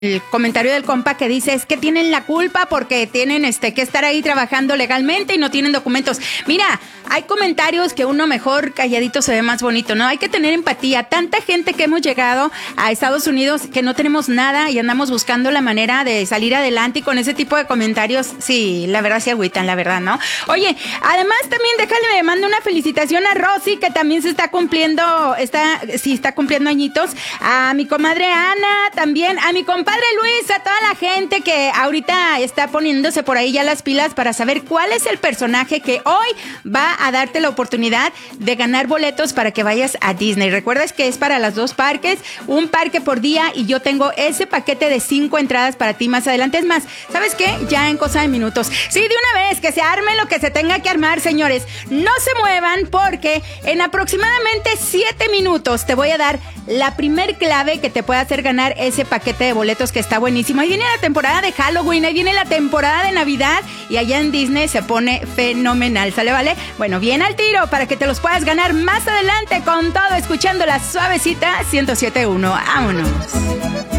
el comentario del compa que dice es que tienen la culpa porque tienen que estar ahí trabajando legalmente y no tienen documentos. Mira, hay comentarios que uno mejor calladito se ve más bonito, ¿no? Hay que tener empatía. Tanta gente que hemos llegado a Estados Unidos que no tenemos nada y andamos buscando la manera de salir adelante, y con ese tipo de comentarios, sí, la verdad se agüitan, la verdad, ¿no? Oye, además también déjale, me mando una felicitación a Rosy, que también se está cumpliendo, está cumpliendo añitos, a mi comadre Ana, también a mi compadre Luis, a toda la gente que ahorita está poniéndose por ahí ya las pilas para saber cuál es el personaje que hoy va a darte la oportunidad de ganar boletos para que vayas a Disney. Recuerdas que es para los 2 parques, un parque por día, y yo tengo ese paquete de 5 entradas para ti más adelante. Es más, ¿sabes qué? Ya en cosa de minutos. Sí, de una vez, que se arme lo que se tenga que armar, señores. No se muevan, porque en aproximadamente 7 minutos te voy a dar la primer clave que te puede hacer ganar ese paquete de boletos, que está buenísimo. Ahí viene la temporada de Halloween, ahí viene la temporada de Navidad, y allá en Disney se pone fenomenal, ¿sale? ¿Vale? Bueno, bien al tiro para que te los puedas ganar más adelante con todo, escuchando la suavecita 107.1. ¡Vámonos!